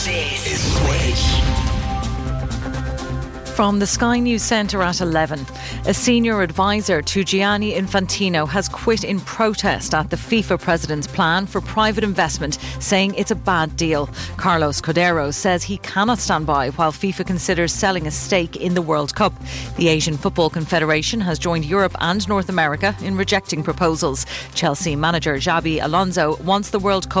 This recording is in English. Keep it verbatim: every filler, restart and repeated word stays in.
This is Switch. From the Sky News Centre at eleven, a senior advisor to Gianni Infantino has quit in protest at the FIFA president's plan for private investment, saying it's a bad deal. Carlos Cordeiro says he cannot stand by while FIFA considers selling a stake in the World Cup. The Asian Football Confederation has joined Europe and North America in rejecting proposals. Chelsea manager Xabi Alonso wants the World Cup